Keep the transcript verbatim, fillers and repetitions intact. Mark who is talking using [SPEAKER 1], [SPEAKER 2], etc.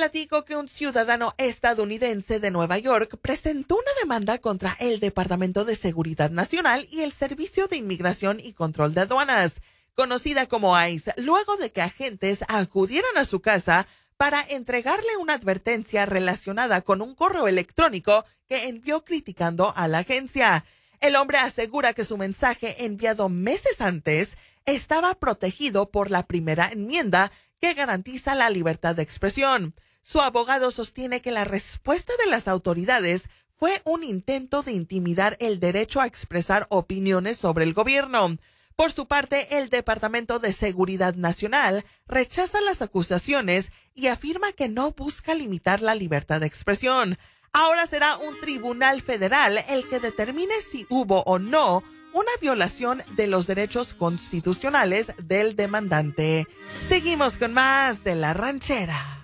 [SPEAKER 1] platico que un ciudadano estadounidense de Nueva York presentó una demanda contra el Departamento de Seguridad Nacional y el Servicio de Inmigración y Control de Aduanas, conocida como ICE, luego de que agentes acudieran a su casa para entregarle una advertencia relacionada con un correo electrónico que envió criticando a la agencia. El hombre asegura que su mensaje enviado meses antes estaba protegido por la primera enmienda que garantiza la libertad de expresión. Su abogado sostiene que la respuesta de las autoridades fue un intento de intimidar el derecho a expresar opiniones sobre el gobierno. Por su parte, el Departamento de Seguridad Nacional rechaza las acusaciones y afirma que no busca limitar la libertad de expresión. Ahora será un tribunal federal el que determine si hubo o no una violación de los derechos constitucionales del demandante. Seguimos con más de La Ranchera.